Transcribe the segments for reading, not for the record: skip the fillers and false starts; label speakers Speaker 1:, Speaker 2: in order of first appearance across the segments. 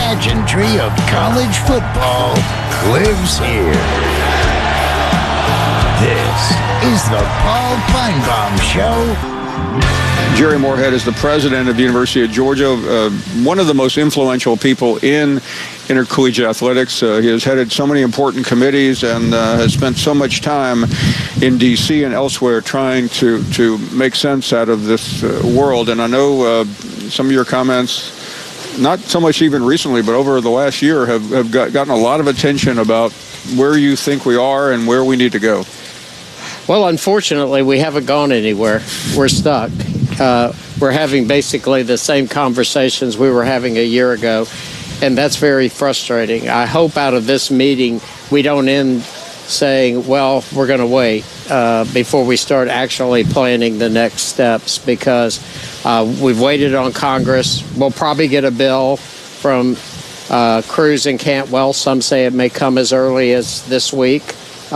Speaker 1: pageantry of college football lives here. This is the Paul Finebaum Show.
Speaker 2: Jerry Moorhead is the president of the University of Georgia, one of the most influential people in intercollegiate athletics. He has headed so many important committees and has spent so much time in D.C. and elsewhere trying to make sense out of this world. And I know some of your comments, not so much even recently, but over the last year, have gotten a lot of attention about where you think we are and where we need to go.
Speaker 3: Well, unfortunately, we haven't gone anywhere. We're stuck. We're having basically the same conversations we were having a year ago, and that's very frustrating. I hope out of this meeting we don't end saying, well, we're going to wait before we start actually planning the next steps, because we've waited on Congress. We'll probably get a bill from Cruz and Cantwell. Some say it may come as early as this week.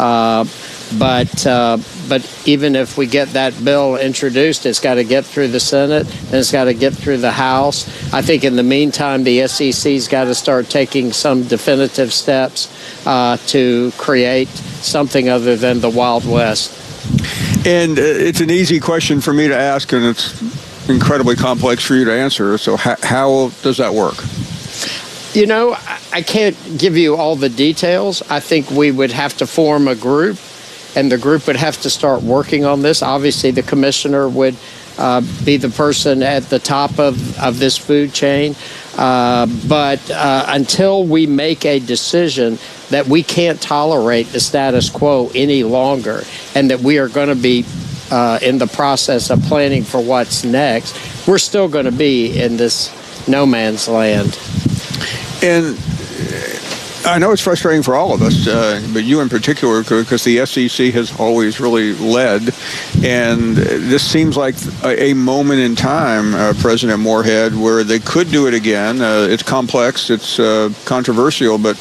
Speaker 3: But even if we get that bill introduced, it's got to get through the Senate and it's got to get through the House. I think in the meantime, the SEC's got to start taking some definitive steps to create something other than the Wild West. And
Speaker 2: it's an easy question for me to ask, and it's incredibly complex for you to answer. So how does that work?
Speaker 3: You know, I can't give you all the details. I think we would have to form a group, and the group would have to start working on this. Obviously, the commissioner would be the person at the top of this food chain. But until we make a decision that we can't tolerate the status quo any longer, and that we are going to be in the process of planning for what's next, we're still going to be in this no man's land.
Speaker 2: And I know it's frustrating for all of us, but you in particular, because the SEC has always really led. And this seems like a moment in time, President Moorhead, where they could do it again. It's complex, it's controversial, but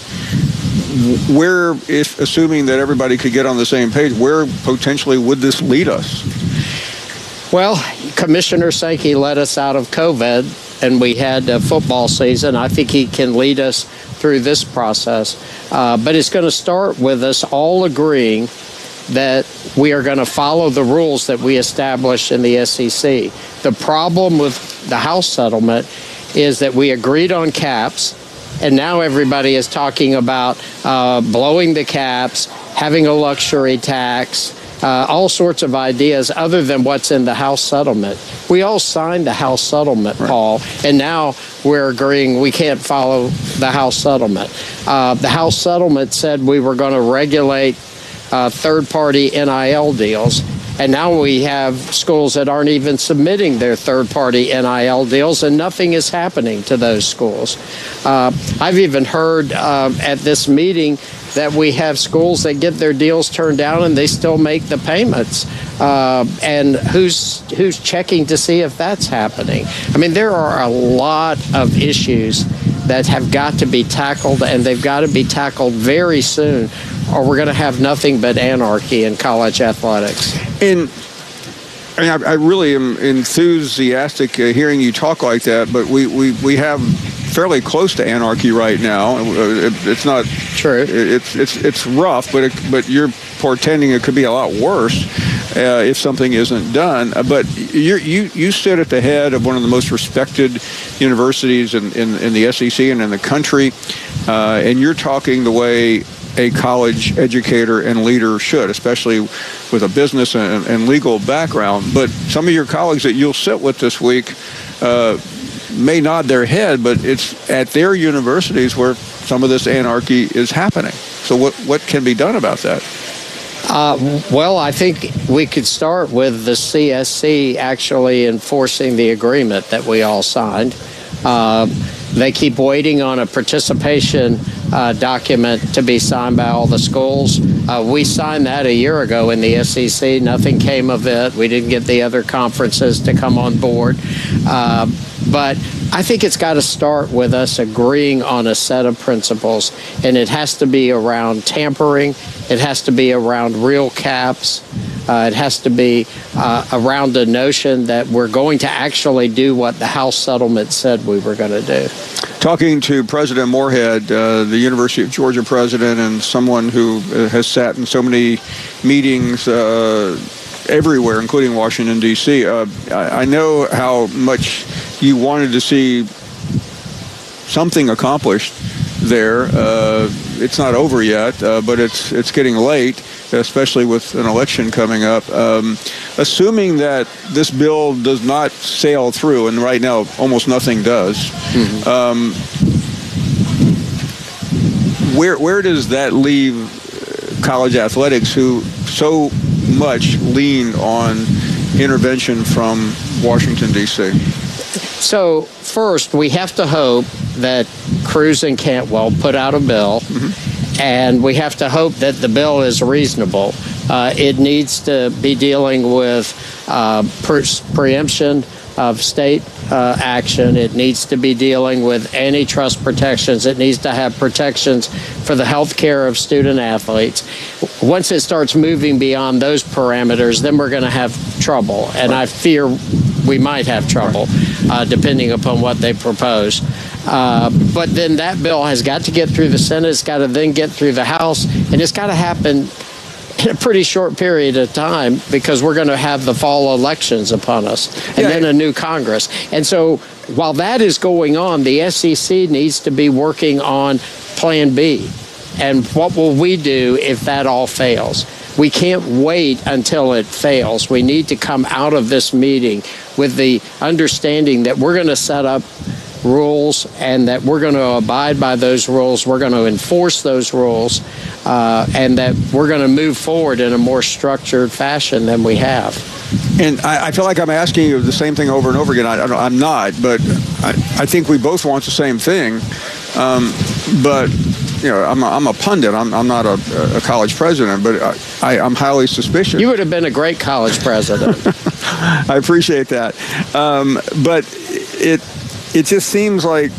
Speaker 2: where, if assuming that everybody could get on the same page, where potentially would this lead us?
Speaker 3: Well, Commissioner Sankey led us out of COVID, and we had a football season. I think he can lead us through this process. But it's going to start with us all agreeing that we are going to follow the rules that we established in the SEC. The problem with the House settlement is that we agreed on caps, and now everybody is talking about blowing the caps, having a luxury tax, all sorts of ideas other than what's in the House settlement. We all signed the House settlement, Paul, and now we're agreeing we can't follow the House settlement. The House settlement said we were going to regulate third-party NIL deals, and now we have schools that aren't even submitting their third-party NIL deals, and nothing is happening to those schools. I've even heard at this meeting that we have schools that get their deals turned down and they still make the payments. And who's checking to see if that's happening? I mean, there are a lot of issues that have got to be tackled, and they've got to be tackled very soon, or we're going to have nothing but anarchy in college athletics.
Speaker 2: I really am enthusiastic hearing you talk like that, but we have fairly close to anarchy right now. It's not
Speaker 3: true.
Speaker 2: It's rough, but you're portending it could be a lot worse if something isn't done. But you sit at the head of one of the most respected universities in the SEC and in the country, and you're talking the way a college educator and leader should, especially with a business and legal background. But some of your colleagues that you'll sit with this week may nod their head, but it's at their universities where some of this anarchy is happening. So what can be done about that?
Speaker 3: Well, I think we could start with the CSC actually enforcing the agreement that we all signed. They keep waiting on a participation document to be signed by all the schools. We signed that a year ago in the SEC. Nothing came of it. We didn't get the other conferences to come on board. But I think it's got to start with us agreeing on a set of principles, and it has to be around tampering. It has to be around real caps. It has to be around the notion that we're going to actually do what the House settlement said we were going to do.
Speaker 2: Talking to President Moorhead, the University of Georgia president, and someone who has sat in so many meetings everywhere, including Washington, D.C., I know how much you wanted to see something accomplished there. It's not over yet, but it's getting late, especially with an election coming up. Assuming that this bill does not sail through, and right now almost nothing does, where does that leave college athletics, who so much lean on intervention from Washington, D.C.?
Speaker 3: So first, we have to hope that Cruz and Cantwell put out a bill, and we have to hope that the bill is reasonable. It needs to be dealing with preemption of state action. It needs to be dealing with antitrust protections. It needs to have protections for the health care of student athletes. Once it starts moving beyond those parameters, then we're going to have trouble, and I fear we might have trouble, depending upon what they propose. But then that bill has got to get through the Senate, it's got to then get through the House, and it's got to happen in a pretty short period of time, because we're going to have the fall elections upon us, and then a new Congress. And so while that is going on, the SEC needs to be working on Plan B. And what will we do if that all fails? We can't wait until it fails. We need to come out of this meeting with the understanding that we're going to set up rules, and that we're going to abide by those rules. We're going to enforce those rules, and that we're going to move forward in a more structured fashion than we have.
Speaker 2: And I feel like I'm asking you the same thing over and over again. I'm not, but I think we both want the same thing. But you know, I'm a pundit. I'm not a college president, but I'm highly suspicious.
Speaker 3: You would have been a great college president.
Speaker 2: I appreciate that. But it just seems like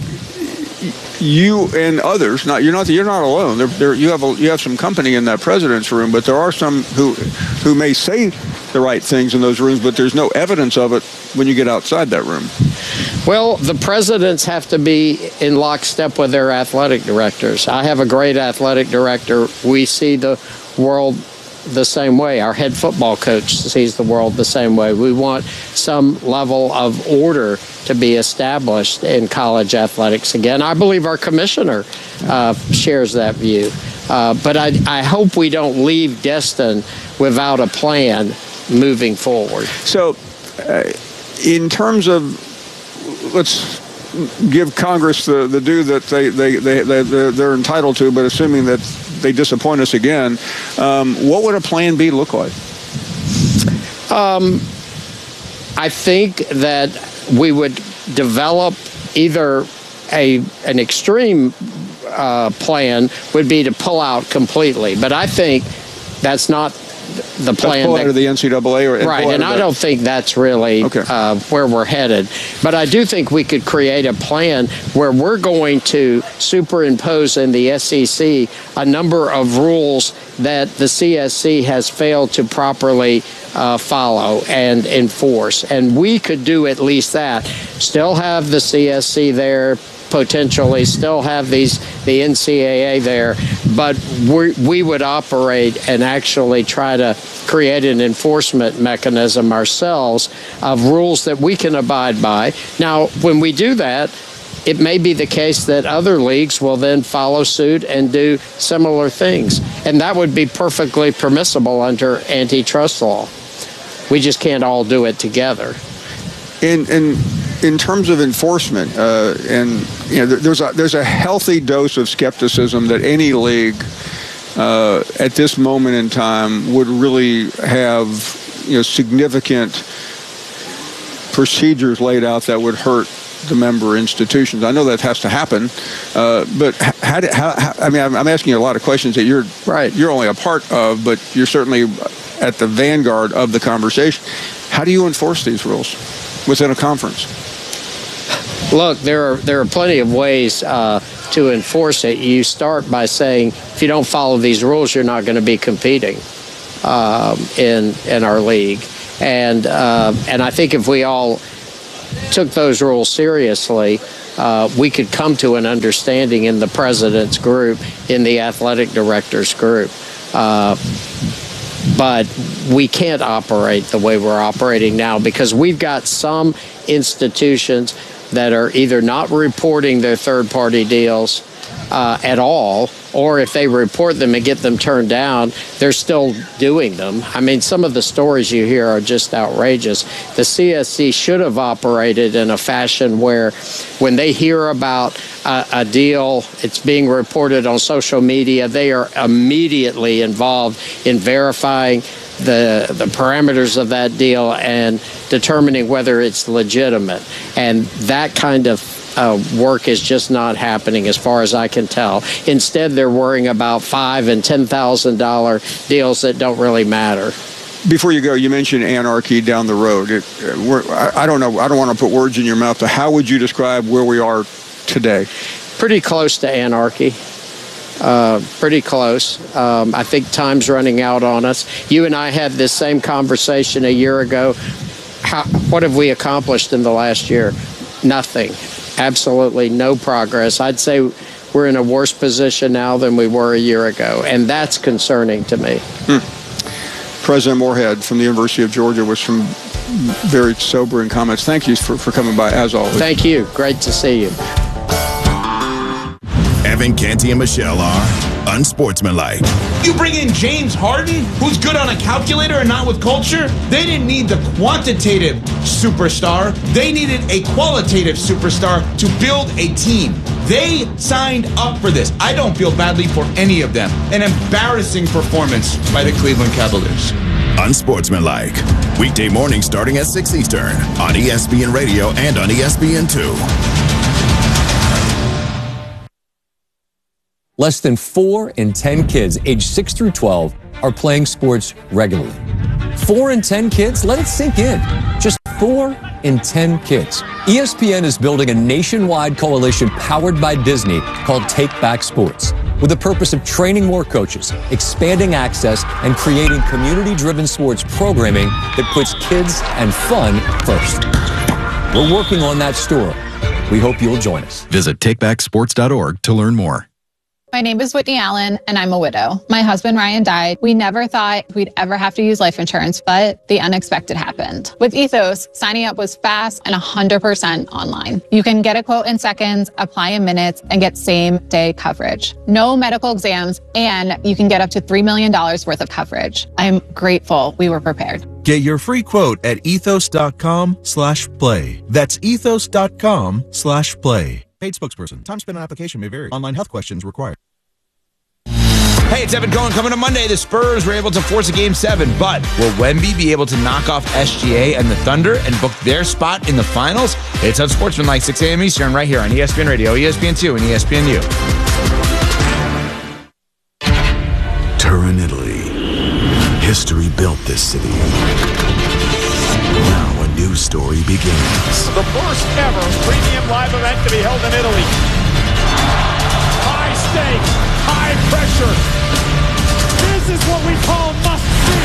Speaker 2: you and others, you're not alone. You have some company in that president's room, but there are some who may say the right things in those rooms, but there's no evidence of it when you get outside that room.
Speaker 3: Well, the presidents have to be in lockstep with their athletic directors. I have a great athletic director. We see the world the same way. Our head football coach sees the world the same way. We want some level of order to be established in college athletics again. I believe our commissioner shares that view. But I hope we don't leave Destin without a plan moving forward. So
Speaker 2: in terms of, let's give Congress the due that they're entitled to, but assuming that they disappoint us again, what would a plan B look like?
Speaker 3: I think that we would develop either an extreme plan would be to pull out completely, but I think that's not the plan.
Speaker 2: Pull out of the NCAA,
Speaker 3: right? And I don't think that's really where we're headed. But I do think we could create a plan where we're going to superimpose in the SEC a number of rules that the CSC has failed to properly follow and enforce. And we could do at least that. Still have the CSC there, potentially still have the NCAA there, but we would operate and actually try to create an enforcement mechanism ourselves of rules that we can abide by. Now, when we do that, it may be the case that other leagues will then follow suit and do similar things, and that would be perfectly permissible under antitrust law. We just can't all do it together.
Speaker 2: In terms of enforcement, and you know, there's a healthy dose of skepticism that any league at this moment in time would really have, you know, significant procedures laid out that would hurt the member institutions. I know that has to happen, but I mean, I'm asking you a lot of questions that you're only a part of, but you're certainly at the vanguard of the conversation. How do you enforce these rules within a conference?
Speaker 3: Look, there are plenty of ways to enforce it. You start by saying, if you don't follow these rules, you're not going to be competing. in our league. And I think if we all took those rules seriously, we could come to an understanding in the president's group, in the athletic director's group. But we can't operate the way we're operating now because we've got some institutions that are either not reporting their third-party deals at all, or if they report them and get them turned down, they're still doing them. I mean, some of the stories you hear are just outrageous. The CSC should have operated in a fashion where when they hear about a deal, it's being reported on social media, they are immediately involved in verifying the parameters of that deal and determining whether it's legitimate. And that kind of work is just not happening as far as I can tell. Instead, they're worrying about $5,000 and $10,000 deals that don't really matter.
Speaker 2: Before you go, you mentioned anarchy down the road. I don't know. I don't want to put words in your mouth. But how would you describe where we are today?
Speaker 3: Pretty close to anarchy. Pretty close. I think time's running out on us. You and I had this same conversation a year ago. What have we accomplished in the last year? Nothing. Absolutely no progress. I'd say we're in a worse position now than we were a year ago, and that's concerning to me.
Speaker 2: President Moorhead from the University of Georgia with some very sobering comments. Thank you for coming by, as always.
Speaker 3: Thank you. Great to see you.
Speaker 4: Evan, Canty, and Michelle are unsportsmanlike.
Speaker 5: You bring in James Harden, who's good on a calculator and not with culture? They didn't need the quantitative superstar. They needed a qualitative superstar to build a team. They signed up for this. I don't feel badly for any of them. An embarrassing performance by the Cleveland Cavaliers.
Speaker 4: Unsportsmanlike. Weekday mornings starting at 6 Eastern on ESPN Radio and on ESPN2.
Speaker 6: Less than 4 in 10 kids aged 6 through 12 are playing sports regularly. 4 in 10 kids? Let it sink in. Just 4 in 10 kids. ESPN is building a nationwide coalition powered by Disney called Take Back Sports, with the purpose of training more coaches, expanding access, and creating community-driven sports programming that puts kids and fun first. We're working on that story. We hope you'll join us.
Speaker 4: Visit takebacksports.org to learn more.
Speaker 7: My name is Whitney Allen, and I'm a widow. My husband, Ryan, died. We never thought we'd ever have to use life insurance, but the unexpected happened. With Ethos, signing up was fast and 100% online. You can get a quote in seconds, apply in minutes, and get same-day coverage. No medical exams, and you can get up to $3 million worth of coverage. I'm grateful we were prepared.
Speaker 8: Get your free quote at ethos.com/play. That's ethos.com/play. Paid spokesperson. Time spent on application may vary. Online health questions required.
Speaker 5: Hey, it's Evan Cohen. Coming to Monday, the Spurs were able to force a Game 7, but will Wemby be able to knock off SGA and the Thunder and book their spot in the finals? It's Unsportsmanlike, 6 a.m. Eastern, right here on ESPN Radio, ESPN2, and ESPNU.
Speaker 4: Turin, Italy. History built this city. Now a new story begins.
Speaker 9: The first ever premium live event to be held in Italy. High stakes, high pressure. This is what we call must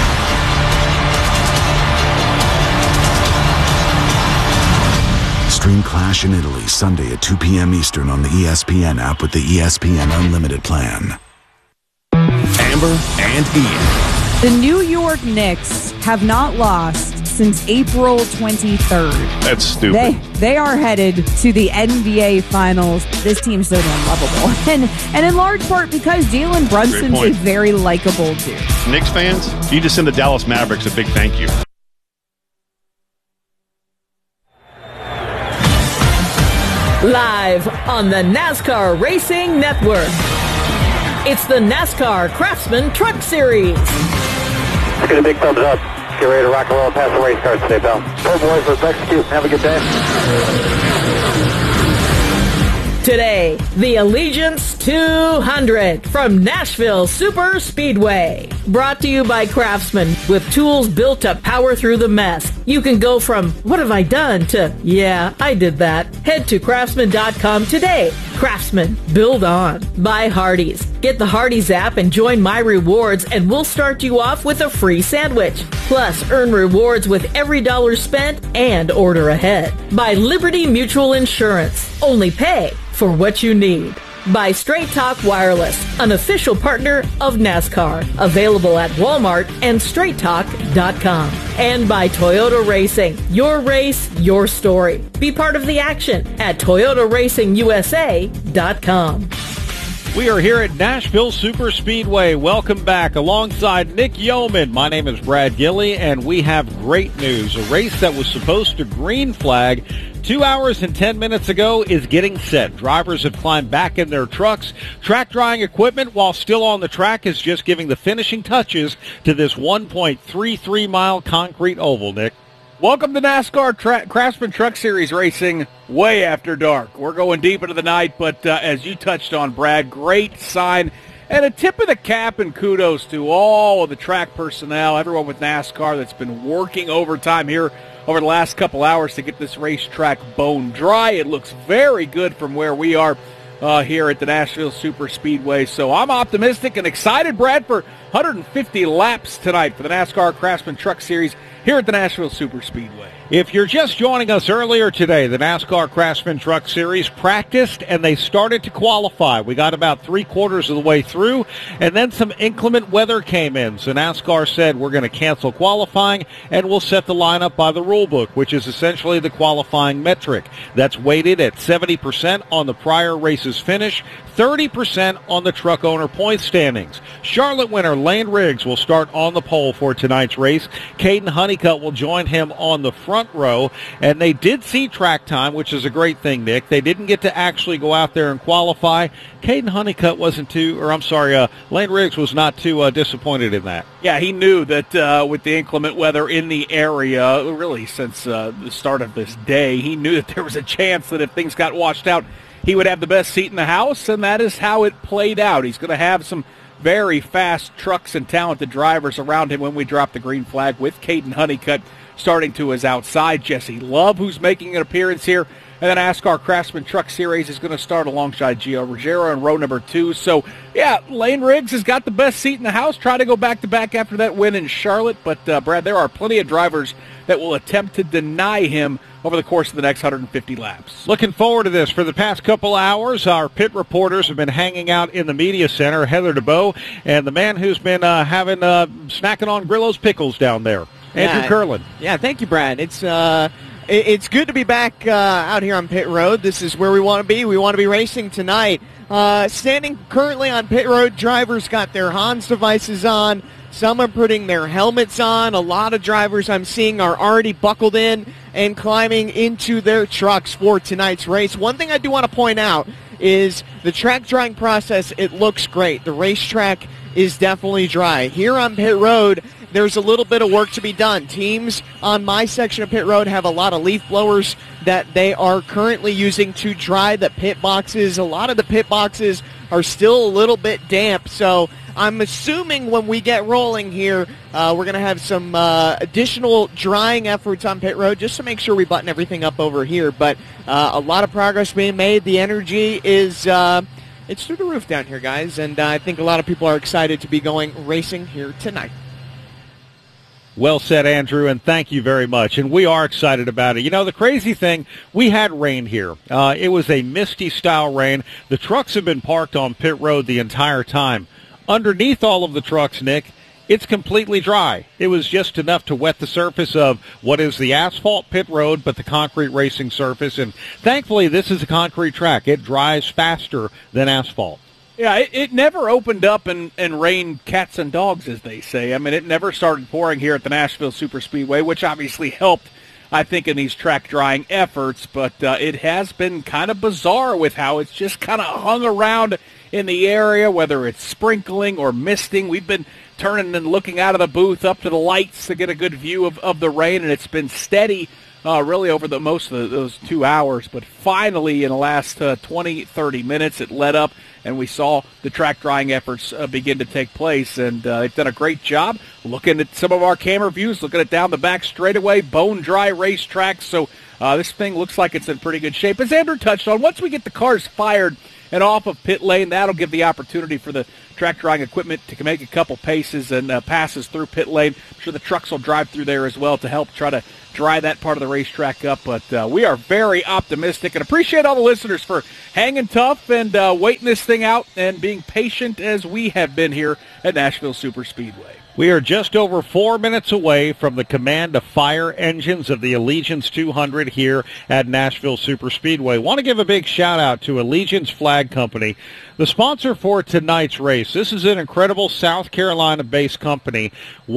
Speaker 4: see. Stream Clash in Italy Sunday at 2 p.m. Eastern on the ESPN app with the ESPN Unlimited plan. Amber and Ian.
Speaker 10: The New York Knicks have not lost since April 23rd.
Speaker 9: That's stupid.
Speaker 10: They are headed to the NBA Finals. This team's so unlovable. And in large part because Jalen Brunson's a very likable dude.
Speaker 9: Knicks fans, you just send the Dallas Mavericks a big thank you.
Speaker 11: Live on the NASCAR Racing Network. It's the NASCAR Craftsman Truck Series.
Speaker 12: Let's get a big thumbs up. Get ready to rock and roll past the race cars today, pal. Go, boys. Let's execute. Have a good day.
Speaker 11: Today, the Allegiance 200 from Nashville Super Speedway. Brought to you by Craftsman, with tools built to power through the mess. You can go from, what have I done, to, yeah, I did that. Head to craftsman.com today. Craftsman, build on. Buy Hardee's. Get the Hardee's app and join My Rewards, and we'll start you off with a free sandwich. Plus, earn rewards with every dollar spent and order ahead. Buy Liberty Mutual Insurance. Only pay for what you need. By Straight Talk Wireless, an official partner of NASCAR. Available at Walmart and straighttalk.com. And by Toyota Racing. Your race, your story. Be part of the action at ToyotaRacingUSA.com.
Speaker 13: We are here at Nashville Superspeedway. Welcome back alongside Nick Yeoman. My name is Brad Gilley, and we have great news. A race that was supposed to green flag 2 hours and 10 minutes ago is getting set. Drivers have climbed back in their trucks. Track drying equipment, while still on the track, is just giving the finishing touches to this 1.33-mile concrete oval, Nick.
Speaker 14: Welcome to NASCAR Craftsman Truck Series racing way after dark. We're going deep into the night, but as you touched on, Brad, great sign and a tip of the cap and kudos to all of the track personnel, everyone with NASCAR that's been working overtime here over the last couple hours to get this racetrack bone dry. It looks very good from where we are here at the Nashville Superspeedway. So I'm optimistic and excited, Brad, for 150 laps tonight for the NASCAR Craftsman Truck Series here at the Nashville Superspeedway.
Speaker 13: If you're just joining us earlier today, the NASCAR Craftsman Truck Series practiced and they started to qualify. We got about 3/4 of the way through, and then some inclement weather came in. So NASCAR said we're going to cancel qualifying and we'll set the lineup by the rule book, which is essentially the qualifying metric. That's weighted at 70% on the prior race's finish, 30% on the truck owner point standings. Charlotte winner Lane Riggs will start on the pole for tonight's race. Caden Honeycutt will join him on the front row, and they did see track time, which is a great thing, Nick. They didn't get to actually go out there and qualify. Caden Honeycutt Lane Riggs was not too disappointed in that.
Speaker 14: Yeah, he knew that with the inclement weather in the area, really since the start of this day, he knew that there was a chance that if things got washed out, he would have the best seat in the house, and that is how it played out. He's going to have some very fast trucks and talented drivers around him when we drop the green flag, with Caden Honeycutt starting to his outside. Jesse Love, who's making an appearance here, and then NASCAR Craftsman Truck Series is going to start alongside Gio Ruggiero in row number 2. So, yeah, Lane Riggs has got the best seat in the house. Try to go back-to-back after that win in Charlotte. But, Brad, there are plenty of drivers that will attempt to deny him over the course of the next 150 laps.
Speaker 13: Looking forward to this. For the past couple hours, our pit reporters have been hanging out in the media center, Heather DeBow, and the man who's been snacking on Grillo's pickles down there, Andrew Curlin.
Speaker 15: Yeah, thank you, Brad. It's good to be back out here on pit road. This is where we want to be. We want to be racing tonight. Standing currently on pit road, drivers got their Hans devices on. Some are putting their helmets on. A lot of drivers I'm seeing are already buckled in and climbing into their trucks for tonight's race. One thing I do want to point out is the track drying process. It looks great. The racetrack is definitely dry. Here on pit road, there's a little bit of work to be done. Teams on my section of pit road have a lot of leaf blowers that they are currently using to dry the pit boxes. A lot of the pit boxes are still a little bit damp, so I'm assuming when we get rolling here, we're going to have some additional drying efforts on pit road just to make sure we button everything up over here. But a lot of progress being made. The energy is it's through the roof down here, guys, and I think a lot of people are excited to be going racing here tonight.
Speaker 13: Well said, Andrew, and thank you very much. And we are excited about it. You know, the crazy thing, we had rain here. It was a misty-style rain. The trucks have been parked on pit road the entire time. Underneath all of the trucks, Nick, it's completely dry. It was just enough to wet the surface of what is the asphalt pit road, but the concrete racing surface. And thankfully, this is a concrete track. It dries faster than asphalt.
Speaker 14: Yeah, it never opened up and rained cats and dogs, as they say. I mean, it never started pouring here at the Nashville Superspeedway, which obviously helped, I think, in these track drying efforts. But it has been kind of bizarre with how it's just kind of hung around in the area, whether it's sprinkling or misting. We've been turning and looking out of the booth up to the lights to get a good view of the rain, and it's been steady really over the most of those 2 hours. But finally, in the last 20, 30 minutes, it let up, and we saw the track drying efforts begin to take place. And they've done a great job looking at some of our camera views, looking at down the back straightaway, bone-dry racetrack. So this thing looks like it's in pretty good shape. As Andrew touched on, once we get the cars fired and off of pit lane. That'll give the opportunity for the track drying equipment to make a couple paces and passes through pit lane. I'm sure the trucks will drive through there as well to help try to dry that part of the racetrack up. But we are very optimistic and appreciate all the listeners for hanging tough and waiting this thing out and being patient as we have been here at Nashville Superspeedway.
Speaker 13: We are just over 4 minutes away from the command to fire engines of the Allegiance 200 here at Nashville Superspeedway. Want to give a big shout out to Allegiance Flag Company, the sponsor for tonight's race. This is an incredible South Carolina-based company.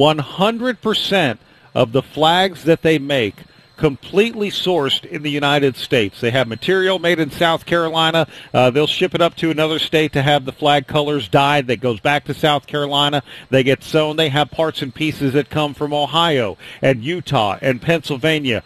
Speaker 13: 100% of the flags that they make completely sourced in the United States. They have material made in South Carolina. They'll ship it up to another state to have the flag colors dyed. That goes back to South Carolina. They get sewn. They have parts and pieces that come from Ohio and Utah and Pennsylvania.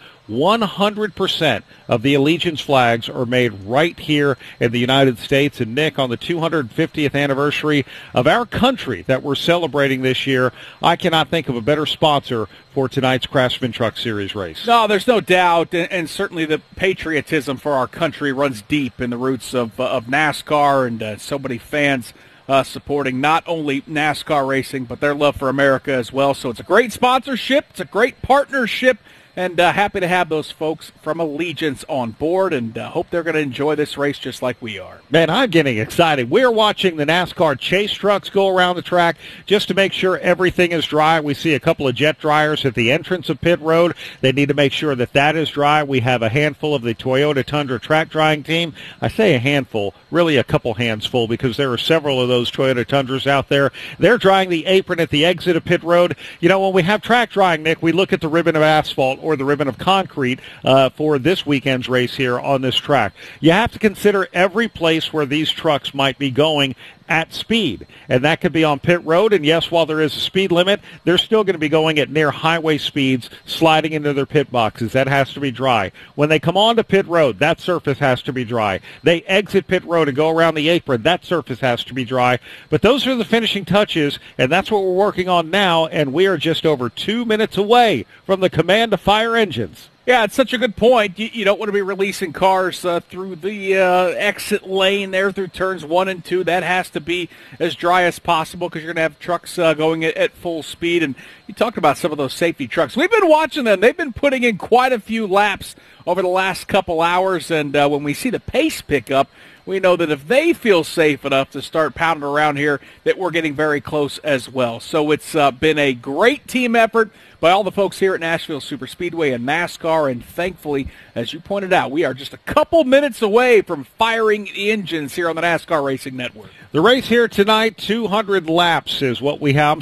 Speaker 13: 100% of the Allegiance flags are made right here in the United States. And Nick, on the 250th anniversary of our country that we're celebrating this year, I cannot think of a better sponsor for tonight's Craftsman Truck Series race.
Speaker 14: No, there's no doubt, and certainly the patriotism for our country runs deep in the roots of NASCAR, and so many fans supporting not only NASCAR racing, but their love for America as well. So it's a great sponsorship. It's a great partnership. And happy to have those folks from Allegiance on board, and hope they're going to enjoy this race just like we are.
Speaker 13: Man, I'm getting excited. We're watching the NASCAR chase trucks go around the track just to make sure everything is dry. We see a couple of jet dryers at the entrance of pit road. They need to make sure that that is dry. We have a handful of the Toyota Tundra track drying team. I say a handful, really a couple hands full, because there are several of those Toyota Tundras out there. They're drying the apron at the exit of pit road. You know, when we have track drying, Nick, we look at the ribbon of asphalt or the ribbon of concrete for this weekend's race here on this track. You have to consider every place where these trucks might be going at speed, and that could be on pit road. And yes, while there is a speed limit, they're still going to be going at near highway speeds, sliding into their pit boxes. That has to be dry. When they come onto pit road, that surface has to be dry. They exit pit road and go around the apron, that surface has to be dry. But those are the finishing touches, and that's what we're working on now, and we are just over 2 minutes away from the command to fire engines.
Speaker 14: Yeah, it's such a good point. You don't want to be releasing cars through the exit lane there through turns 1 and 2. That has to be as dry as possible because you're going to have trucks going at full speed. And you talked about some of those safety trucks. We've been watching them. They've been putting in quite a few laps over the last couple hours. And when we see the pace pick up, we know that if they feel safe enough to start pounding around here, that we're getting very close as well. So it's been a great team effort by all the folks here at Nashville Superspeedway and NASCAR, and thankfully, as you pointed out, we are just a couple minutes away from firing the engines here on the NASCAR Racing Network.
Speaker 13: The race here tonight, 200 laps is what we have.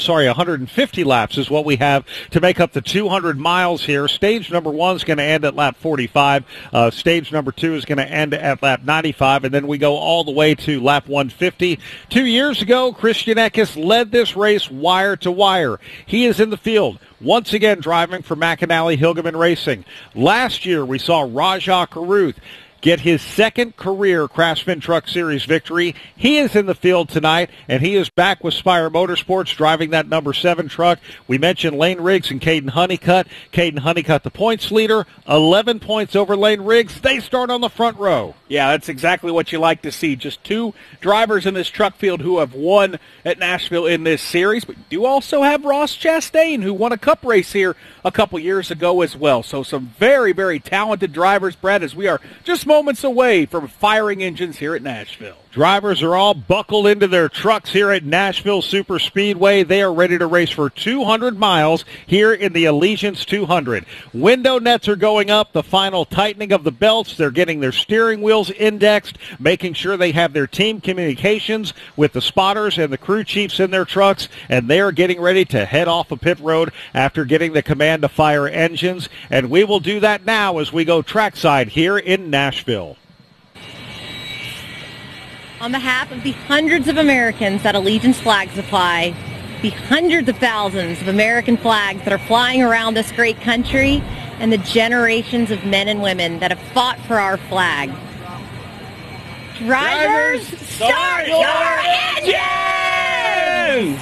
Speaker 13: 150 laps is what we have to make up the 200 miles here. Stage number 1 is going to end at lap 45. Stage number 2 is going to end at lap 95, and then we go all the way to lap 150. 2 years ago, Christian Eckes led this race wire to wire. He is in the field once again driving for McAnally Hilgeman Racing. Last year, we saw Rajah Caruth get his second career Craftsman Truck Series victory. He is in the field tonight, and he is back with Spire Motorsports driving that number 7 truck. We mentioned Lane Riggs and Caden Honeycutt. Caden Honeycutt, the points leader, 11 points over Lane Riggs. They start on the front row.
Speaker 14: Yeah, that's exactly what you like to see. Just 2 drivers in this truck field who have won at Nashville in this series. But you do also have Ross Chastain, who won a cup race here a couple years ago as well. So some very, very talented drivers, Brad, as we are just moments away from firing engines here at Nashville.
Speaker 13: Drivers are all buckled into their trucks here at Nashville Superspeedway. They are ready to race for 200 miles here in the Allegiance 200. Window nets are going up, the final tightening of the belts. They're getting their steering wheels indexed, making sure they have their team communications with the spotters and the crew chiefs in their trucks, and they are getting ready to head off of pit road after getting the command to fire engines. And we will do that now as we go trackside here in Nashville.
Speaker 16: On behalf of the hundreds of Americans that Allegiance flags fly, the hundreds of thousands of American flags that are flying around this great country, and the generations of men and women that have fought for our flag. Drivers, start your engines!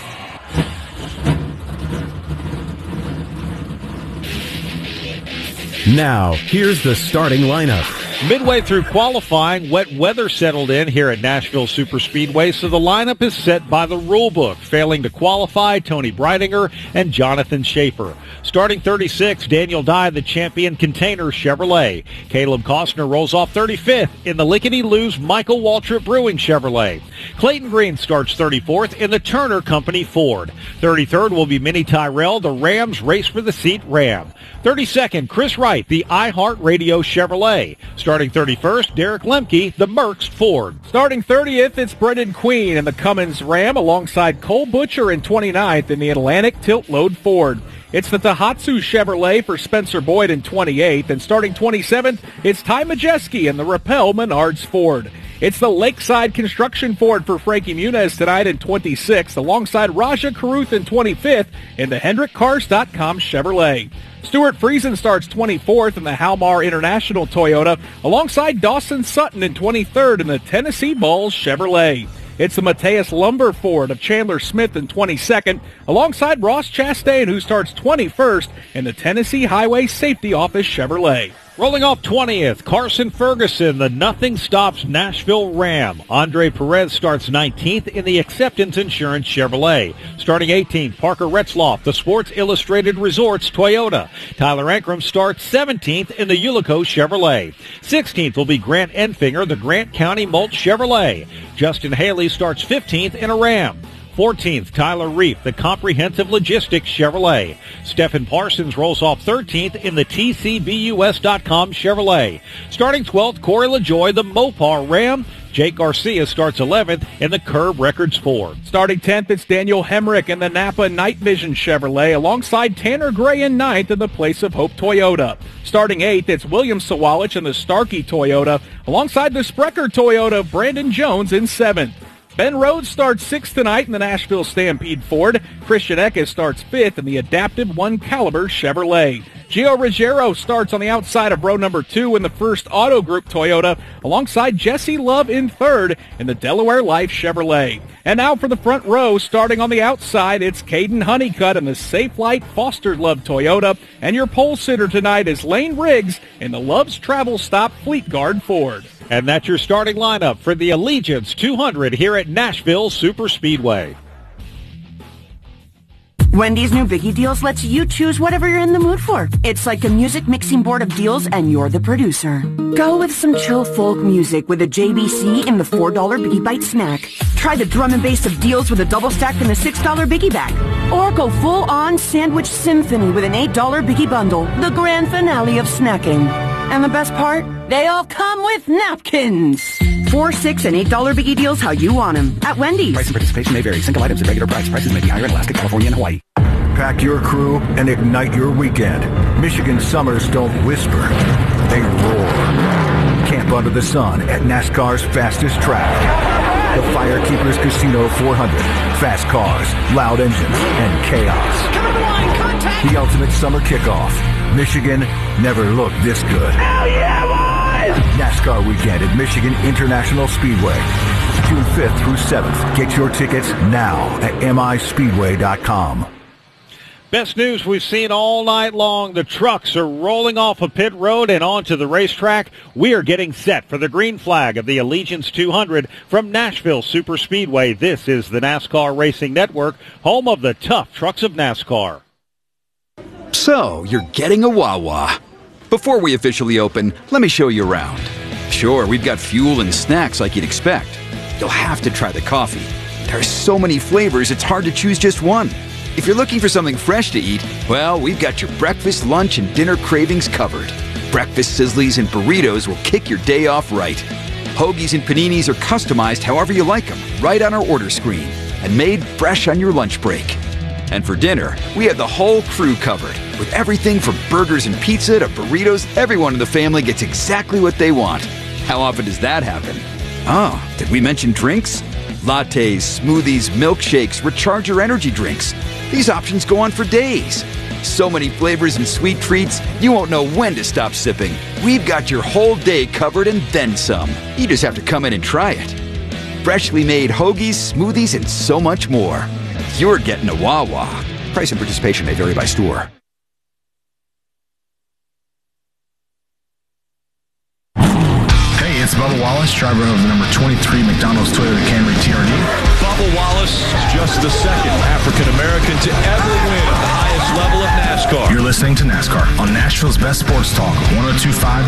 Speaker 4: Now, here's the starting lineup.
Speaker 13: Midway through qualifying, wet weather settled in here at Nashville Superspeedway, so the lineup is set by the rule book. Failing to qualify, Tony Breidinger and Jonathan Schaefer. Starting 36, Daniel Dye, the champion Container Chevrolet. Caleb Costner rolls off 35th in the lickety-loose Michael Waltrip Brewing Chevrolet. Clayton Green starts 34th in the Turner Company Ford. 33rd will be Minnie Tyrell, the Rams Race for the Seat Ram. 32nd, Chris Wright, the iHeartRadio Chevrolet. Starting 31st, Derek Lemke, the Merckx Ford.
Speaker 14: Starting 30th, it's Brendan Queen in the Cummins Ram alongside Cole Butcher in 29th in the Atlantic Tilt-Load Ford. It's the Daihatsu Chevrolet for Spencer Boyd in 28th, and starting 27th, it's Ty Majeski in the Rappel Menards Ford. It's the Lakeside Construction Ford for Frankie Muniz tonight in 26th, alongside Raja Caruth in 25th in the HendrickCars.com Chevrolet. Stuart Friesen starts 24th in the Halmar International Toyota, alongside Dawson Sutton in 23rd in the Tennessee Balls Chevrolet. It's the Mateus Lumber Ford of Chandler Smith in 22nd, alongside Ross Chastain, who starts 21st in the Tennessee Highway Safety Office Chevrolet.
Speaker 13: Rolling off 20th, Carson Ferguson, the Nothing Stops Nashville Ram. Andre Perez starts 19th in the Acceptance Insurance Chevrolet. Starting 18th, Parker Retzloff, the Sports Illustrated Resorts Toyota. Tyler Ankrum starts 17th in the Ullico Chevrolet. 16th will be Grant Enfinger, the Grant County Mulch Chevrolet. Justin Haley starts 15th in a Ram. 14th, Tyler Reef, the Comprehensive Logistics Chevrolet. Stephen Parsons rolls off 13th in the TCBUS.com Chevrolet. Starting 12th, Corey LaJoy, the Mopar Ram. Jake Garcia starts 11th in the Curb Records Ford.
Speaker 14: Starting 10th, it's Daniel Hemrick in the Napa Night Vision Chevrolet, alongside Tanner Gray in 9th in the Place of Hope Toyota. Starting 8th, it's William Sawalich in the Starkey Toyota, alongside the Sprecher Toyota, Brandon Jones in 7th. Ben Rhodes starts 6th tonight in the Nashville Stampede Ford. Christian Eckes starts 5th in the Adaptive One Caliber Chevrolet. Gio Ruggiero starts on the outside of row number 2 in the First Auto Group Toyota, alongside Jesse Love in 3rd in the Delaware Life Chevrolet. And now for the front row, starting on the outside, it's Caden Honeycutt in the Safe Light Foster Love Toyota. And your pole sitter tonight is Lane Riggs in the Love's Travel Stop Fleet Guard Ford.
Speaker 13: And that's your starting lineup for the Allegiance 200 here at Nashville Superspeedway.
Speaker 17: Wendy's new Biggie Deals lets you choose whatever you're in the mood for. It's like a music mixing board of deals, and you're the producer. Go with some chill folk music with a JBC in the $4 Biggie Bite snack. Try the drum and bass of deals with a double stack in the $6 Biggie bag. Or go full-on sandwich symphony with an $8 Biggie bundle, the grand finale of snacking. And the best part? They all come with napkins. 4, 6, and $8 Biggie Deals how you want them at Wendy's.
Speaker 18: Price and participation may vary. Single items at regular price. Prices may be higher in Alaska, California, and Hawaii.
Speaker 19: Pack your crew and ignite your weekend. Michigan summers don't whisper. They roar. Camp under the sun at NASCAR's fastest track. The Firekeepers Casino 400. Fast cars, loud engines, and chaos.
Speaker 9: Come to the line, contact!
Speaker 19: The ultimate summer kickoff. Michigan never looked this good.
Speaker 9: Hell yeah, boys!
Speaker 19: NASCAR weekend at Michigan International Speedway. June 5th through 7th. Get your tickets now at mispeedway.com.
Speaker 13: Best news we've seen all night long. The trucks are rolling off of pit road and onto the racetrack. We are getting set for the green flag of the Allegiance 200 from Nashville Superspeedway. This is the NASCAR Racing Network, home of the tough trucks of NASCAR.
Speaker 20: So, you're getting a Wawa. Before we officially open, let me show you around. Sure, we've got fuel and snacks like you'd expect. You'll have to try the coffee. There are so many flavors, it's hard to choose just one. If you're looking for something fresh to eat, well, we've got your breakfast, lunch, and dinner cravings covered. Breakfast sizzlies and burritos will kick your day off right. Hoagies and paninis are customized however you like them, right on our order screen, and made fresh on your lunch break. And for dinner, we have the whole crew covered. With everything from burgers and pizza to burritos, everyone in the family gets exactly what they want. How often does that happen? Oh, did we mention drinks? Lattes, smoothies, milkshakes, recharger energy drinks. These options go on for days. So many flavors and sweet treats, you won't know when to stop sipping. We've got your whole day covered and then some. You just have to come in and try it. Freshly made hoagies, smoothies, and so much more. You're getting a Wawa. Price and participation may vary by store.
Speaker 8: Wallace, driver of the number 23 McDonald's Toyota Camry TRD.
Speaker 9: Bubba Wallace, just the second African-American to ever win at the highest level of NASCAR.
Speaker 8: You're listening to NASCAR on Nashville's best sports talk, 102.5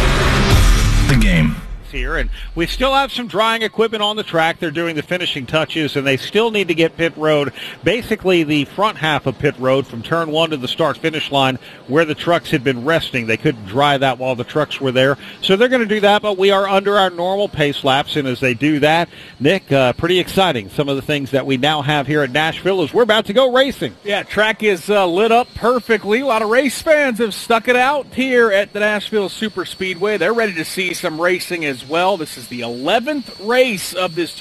Speaker 8: The Game.
Speaker 13: Here, and we still have some drying equipment on the track. They're doing the finishing touches, and they still need to get pit road, basically the front half of pit road from turn 1 to the start-finish line where the trucks had been resting. They couldn't dry that while the trucks were there, so they're going to do that, but we are under our normal pace laps, and as they do that, Nick, pretty exciting. Some of the things that we now have here at Nashville is we're about to go racing.
Speaker 14: Yeah, track is lit up perfectly. A lot of race fans have stuck it out here at the Nashville Superspeedway. They're ready to see some racing as well. This is the 11th race of this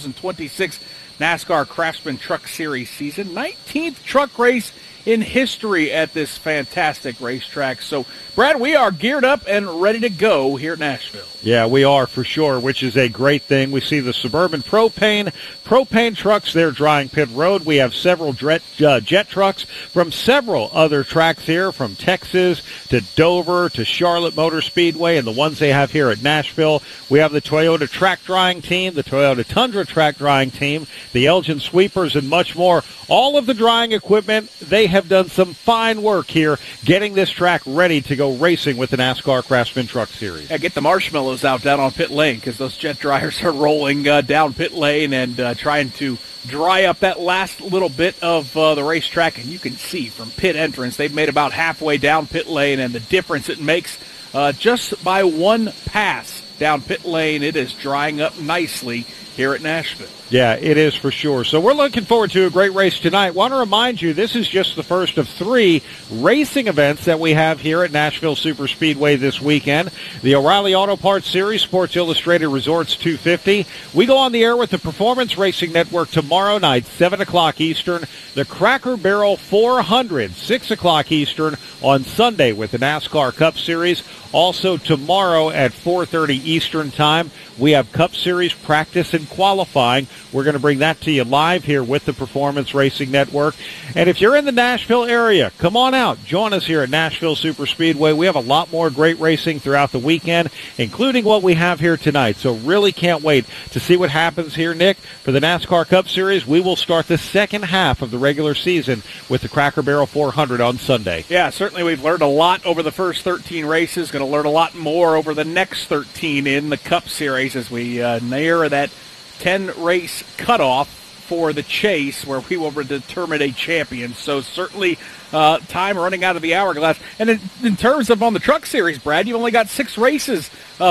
Speaker 14: 2026 NASCAR Craftsman Truck Series season. 19th truck race in history at this fantastic racetrack. So, Brad, we are geared up and ready to go here at Nashville.
Speaker 13: Yeah, we are for sure, which is a great thing. We see the Suburban propane trucks. They're drying pit road. We have several jet trucks from several other tracks here, from Texas to Dover to Charlotte Motor Speedway, and the ones they have here at Nashville. We have the Toyota track drying team, the Toyota Tundra track drying team, the Elgin sweepers, and much more. All of the drying equipment, they have done some fine work here getting this track ready to go racing with the NASCAR Craftsman Truck Series.
Speaker 14: Yeah, get the marshmallows out down on pit lane because those jet dryers are rolling down pit lane and trying to dry up that last little bit of the racetrack. And you can see from pit entrance, they've made about halfway down pit lane, and the difference it makes just by one pass down pit lane, it is drying up nicely here at Nashville.
Speaker 13: Yeah, it is for sure. So we're looking forward to a great race tonight. Want to remind you, this is just the first of 3 racing events that we have here at Nashville Superspeedway this weekend. The O'Reilly Auto Parts Series, Sports Illustrated Resorts 250. We go on the air with the Performance Racing Network tomorrow night, 7 o'clock Eastern. The Cracker Barrel 400, 6 o'clock Eastern on Sunday with the NASCAR Cup Series. Also tomorrow at 4:30 Eastern Time, we have Cup Series practice and qualifying. We're going to bring that to you live here with the Performance Racing Network. And if you're in the Nashville area, come on out. Join us here at Nashville Superspeedway. We have a lot more great racing throughout the weekend, including what we have here tonight. So really can't wait to see what happens here, Nick. For the NASCAR Cup Series, we will start the second half of the regular season with the Cracker Barrel 400 on Sunday.
Speaker 14: Yeah, certainly we've learned a lot over the first 13 races. Going to learn a lot more over the next 13 in the Cup Series as we near that 10-race cutoff for the chase where we will determine a champion. So certainly time running out of the hourglass. And in terms of on the Truck Series, Brad, you've only got 6 races,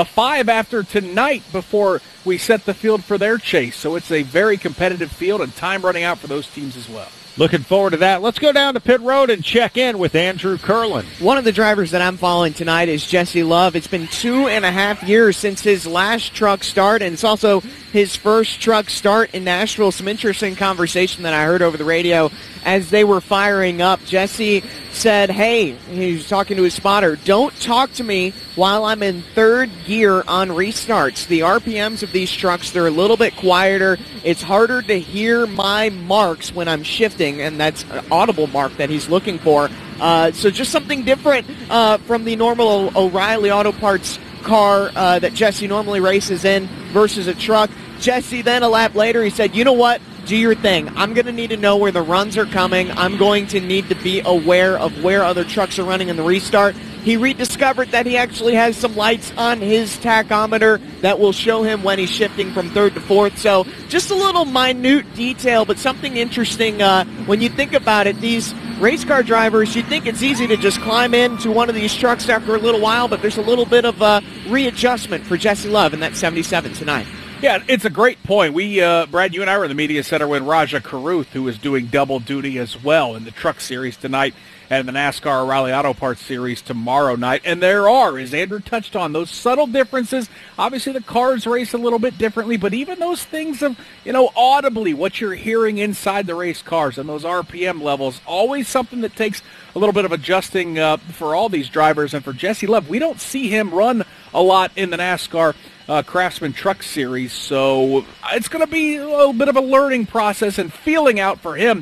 Speaker 14: 5 after tonight before we set the field for their chase. So it's a very competitive field and time running out for those teams as well.
Speaker 13: Looking forward to that. Let's go down to pit road and check in with Andrew Curlin.
Speaker 15: One of the drivers that I'm following tonight is Jesse Love. It's been 2.5 years since his last truck start, and it's also his first truck start in Nashville. Some interesting conversation that I heard over the radio as they were firing up. Jesse said, hey, he was talking to his spotter, don't talk to me while I'm in third gear on restarts. The RPMs of these trucks, they're a little bit quieter. It's harder to hear my marks when I'm shifting, and that's an audible mark that he's looking for. So just something different from the normal O'Reilly Auto Parts car that Jesse normally races in versus a truck. Jesse then a lap later, he said, you know what? Do your thing. I'm going to need to know where the runs are coming. I'm going to need to be aware of where other trucks are running in the restart. He rediscovered that he actually has some lights on his tachometer that will show him when he's shifting from third to fourth. So just a little minute detail, but something interesting when you think about it. These race car drivers, you'd think it's easy to just climb into one of these trucks after a little while, but there's a little bit of readjustment for Jesse Love in that 77 tonight.
Speaker 14: Yeah, it's a great point. We, Brad, you and I were in the media center when Raja Karuth, who is doing double duty as well in the Truck Series tonight and the NASCAR O'Reilly Auto Parts Series tomorrow night. And there are, as Andrew touched on, those subtle differences. Obviously, the cars race a little bit differently, but even those things of, audibly what you're hearing inside the race cars and those RPM levels, always something that takes a little bit of adjusting for all these drivers. And for Jesse Love, we don't see him run a lot in the NASCAR Craftsman Truck Series, so it's going to be a little bit of a learning process and feeling out for him.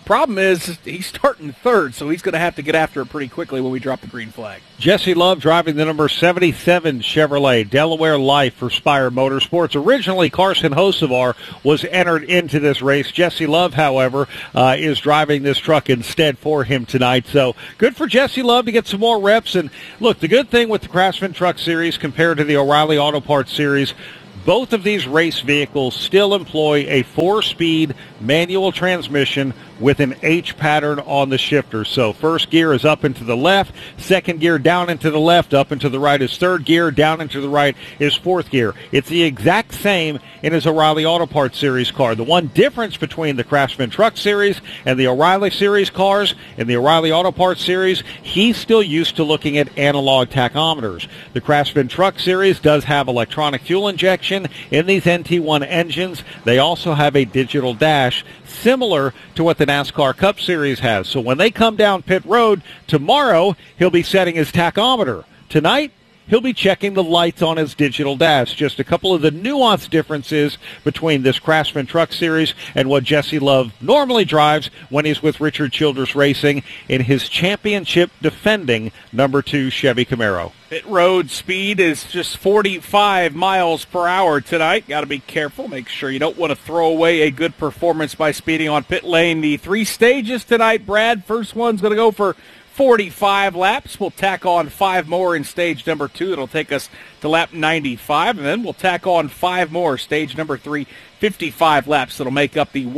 Speaker 14: problem is he's starting third, so he's going to have to get after it pretty quickly when we drop the green flag.
Speaker 13: Jesse Love driving the number 77 Chevrolet Delaware Life for Spire Motorsports. Originally, Carson Hocevar was entered into this race. Jesse Love, however, is driving this truck instead for him tonight. So good for Jesse Love to get some more reps. And look, the good thing with the Craftsman Truck Series compared to the O'Reilly Auto Parts Series, both of these race vehicles still employ a 4-speed manual transmission with an H pattern on the shifter. So first gear is up and to the left, second gear down and to the left, up and to the right is third gear, down and to the right is fourth gear. It's the exact same in his O'Reilly Auto Parts Series car. The one difference between the Craftsman Truck Series and the O'Reilly Series cars, in the O'Reilly Auto Parts Series, he's still used to looking at analog tachometers. The Craftsman Truck Series does have electronic fuel injection in these NT1 engines. They also have a digital dash similar to what the NASCAR Cup Series has. So when they come down pit road tomorrow, he'll be setting his tachometer. Tonight, he'll be checking the lights on his digital dash. Just a couple of the nuanced differences between this Craftsman Truck Series and what Jesse Love normally drives when he's with Richard Childress Racing in his championship defending number 2 Chevy Camaro.
Speaker 14: Pit road speed is just 45 miles per hour tonight. Got to be careful. Make sure you don't want to throw away a good performance by speeding on pit lane. The 3 stages tonight, Brad. First one's going to go for 45 laps. We'll tack on 5 more in stage number 2. It'll take us to lap 95, and then we'll tack on 5 more. Stage number 3, 55 laps. That'll make up the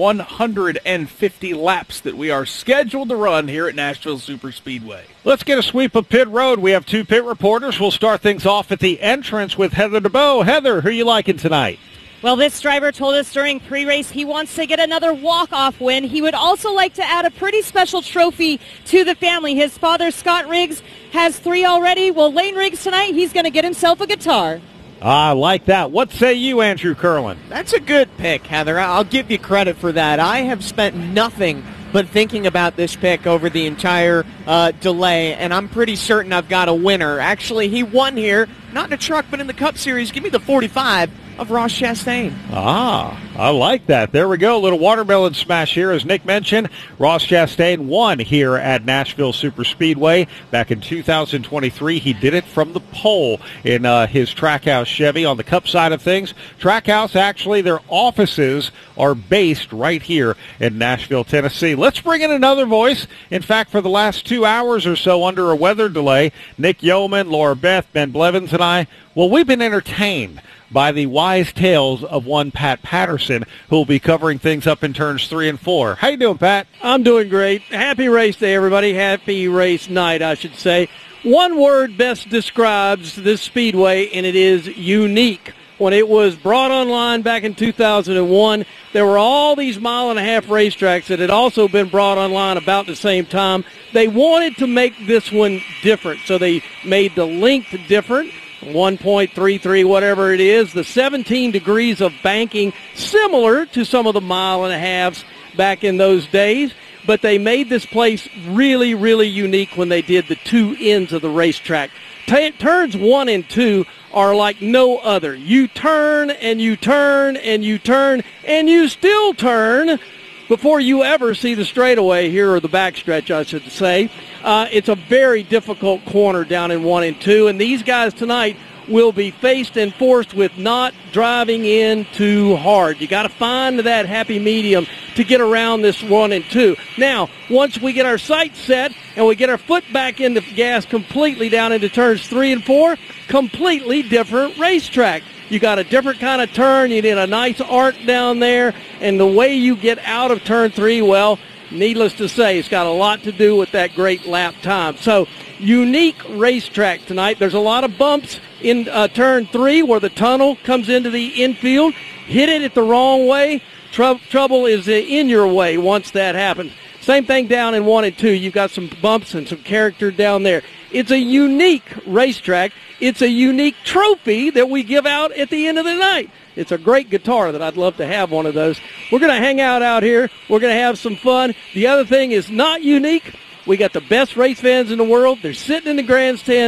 Speaker 14: 150 laps that we are scheduled to run here at Nashville Superspeedway.
Speaker 13: Let's get a sweep of pit road. We have 2 pit reporters. We'll start things off at the entrance with Heather DeBow. Heather, who are you liking tonight?
Speaker 21: Well, this driver told us during pre-race he wants to get another walk-off win. He would also like to add a pretty special trophy to the family. His father, Scott Riggs, has 3 already. Well, Lane Riggs tonight, he's going to get himself a guitar.
Speaker 13: I like that. What say you, Andrew Curlin?
Speaker 15: That's a good pick, Heather. I'll give you credit for that. I have spent nothing but thinking about this pick over the entire delay, and I'm pretty certain I've got a winner. Actually, he won here, not in a truck, but in the Cup Series. Give me the 45 of Ross Chastain.
Speaker 13: I like that. There we go. A little watermelon smash here. As Nick mentioned, Ross Chastain won here at Nashville Superspeedway back in 2023. He did it from the pole in his Trackhouse Chevy. On the Cup side of things, Trackhouse, actually, their offices are based right here in Nashville, Tennessee. Let's bring in another voice. In fact, for the last 2 hours or so under a weather delay, Nick Yeoman, Laura Beth, Ben Blevins, and I, well, we've been entertained by the wise tales of one Pat Patterson, who will be covering things up in turns 3 and 4. How you doing, Pat?
Speaker 22: I'm doing great. Happy race day, everybody. Happy race night, I should say. One word best describes this speedway, and it is unique. When it was brought online back in 2001, there were all these mile-and-a-half racetracks that had also been brought online about the same time. They wanted to make this one different, so they made the length different. 1.33, whatever it is, the 17 degrees of banking, similar to some of the mile-and-a-halves back in those days, but they made this place really, really unique when they did the 2 ends of the racetrack. Turns 1 and 2 are like no other. You turn, and you turn, and you turn, and you still turn before you ever see the straightaway here, or the backstretch, I should say. It's a very difficult corner down in 1 and 2, and these guys tonight will be faced and forced with not driving in too hard. You got to find that happy medium to get around this 1 and 2. Now, once we get our sights set and we get our foot back in the gas completely down into turns 3 and 4, completely different racetrack. You got a different kind of turn. You need a nice arc down there, and the way you get out of turn 3, well, needless to say, it's got a lot to do with that great lap time. So, unique racetrack tonight. There's a lot of bumps in turn 3 where the tunnel comes into the infield. Hit it the wrong way, trouble is in your way once that happens. Same thing down in 1 and 2. You've got some bumps and some character down there. It's a unique racetrack. It's a unique trophy that we give out at the end of the night. It's a great guitar that I'd love to have one of those. We're going to hang out here. We're going to have some fun. The other thing is not unique. We got the best race fans in the world. They're sitting in the grandstand.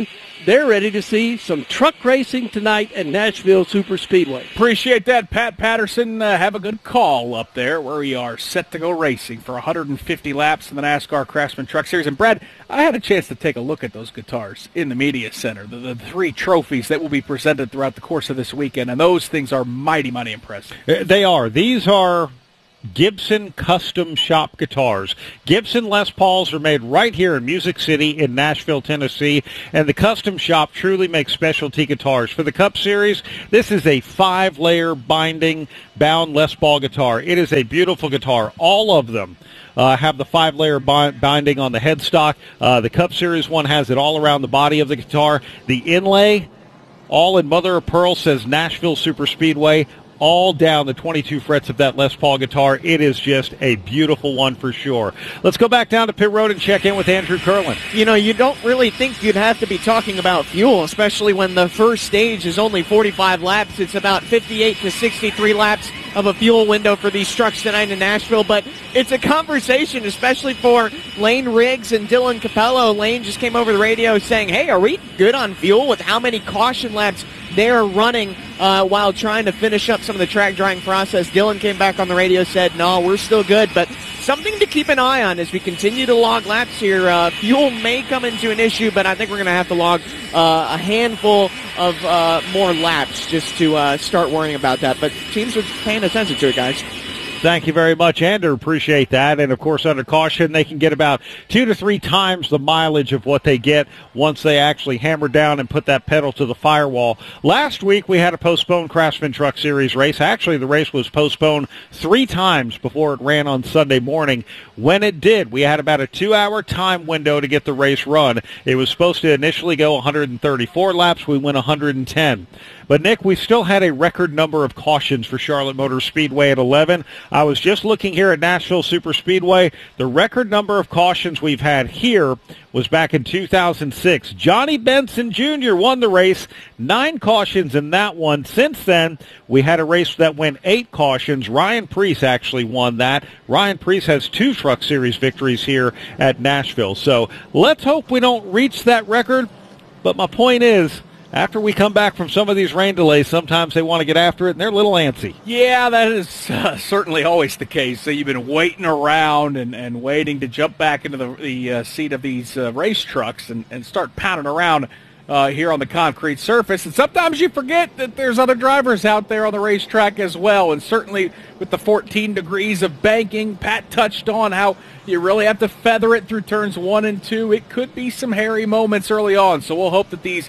Speaker 22: they're ready to see some truck racing tonight at Nashville Superspeedway.
Speaker 14: Appreciate that, Pat Patterson. Have a good call up there where we are set to go racing for 150 laps in the NASCAR Craftsman Truck Series. And, Brad, I had a chance to take a look at those guitars in the media center, the 3 trophies that will be presented throughout the course of this weekend, and those things are mighty, mighty impressive.
Speaker 13: They are. These are Gibson custom shop guitars. Gibson Les Pauls are made right here in Music City in Nashville, Tennessee, and the custom shop truly makes specialty guitars. For the Cup Series, this is a 5-layer binding bound Les Paul guitar. It is a beautiful guitar. All of them have the 5-layer binding on the headstock. The Cup Series one has it all around the body of the guitar. The inlay, all in mother of pearl, says Nashville Superspeedway all down the 22 frets of that Les Paul guitar. It is just a beautiful one for sure. Let's go back down to pit road and check in with Andrew Curlin.
Speaker 15: You know, you don't really think you'd have to be talking about fuel, especially when the first stage is only 45 laps. It's about 58 to 63 laps of a fuel window for these trucks tonight in Nashville, but it's a conversation, especially for Lane Riggs and Dylan Capello. Lane just came over the radio saying, hey, are we good on fuel with how many caution laps they're running while trying to finish up some of the track drying process? Dylan came back on the radio, said, no, we're still good, but something to keep an eye on as we continue to log laps here. Fuel may come into an issue, but I think we're going to have to log a handful of more laps just to start worrying about that. But teams are paying attention to it, guys.
Speaker 13: Thank you very much, Andrew. Appreciate that. And, of course, under caution, they can get about 2 to 3 times the mileage of what they get once they actually hammer down and put that pedal to the firewall. Last week, we had a postponed Craftsman Truck Series race. Actually, the race was postponed 3 times before it ran on Sunday morning. When it did, we had about a 2-hour time window to get the race run. It was supposed to initially go 134 laps. We went 110. But, Nick, we still had a record number of cautions for Charlotte Motor Speedway at 11. I was just looking here at Nashville Superspeedway. The record number of cautions we've had here was back in 2006. Johnny Benson Jr. won the race, 9 cautions in that one. Since then, we had a race that went 8 cautions. Ryan Preece actually won that. Ryan Preece has 2 Truck Series victories here at Nashville. So let's hope we don't reach that record. But my point is, after we come back from some of these rain delays, sometimes they want to get after it, and they're a little antsy.
Speaker 14: Yeah, that is certainly always the case. So you've been waiting around and waiting to jump back into the seat of these race trucks and start pounding around here on the concrete surface. And sometimes you forget that there's other drivers out there on the racetrack as well. And certainly with the 14 degrees of banking, Pat touched on how you really have to feather it through turns 1 and 2. It could be some hairy moments early on. So we'll hope that these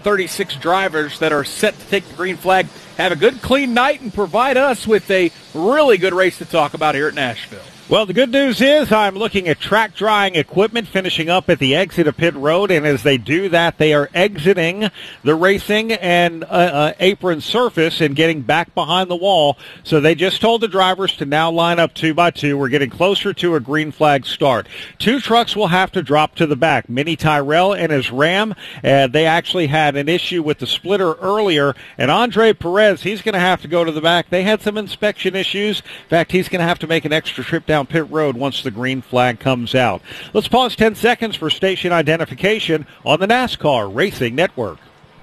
Speaker 14: 36 drivers that are set to take the green flag have a good, clean night and provide us with a really good race to talk about here at Nashville.
Speaker 13: Well, the good news is I'm looking at track drying equipment finishing up at the exit of pit road, and as they do that, they are exiting the racing and apron surface and getting back behind the wall. So they just told the drivers to now line up 2 by 2. We're getting closer to a green flag start. 2 trucks will have to drop to the back. Minnie Tyrell and his Ram, they actually had an issue with the splitter earlier, and Andre Perez, he's going to have to go to the back. They had some inspection issues. In fact, he's going to have to make an extra trip down pit road once the green flag comes out. Let's pause 10 seconds for station identification on the NASCAR Racing Network.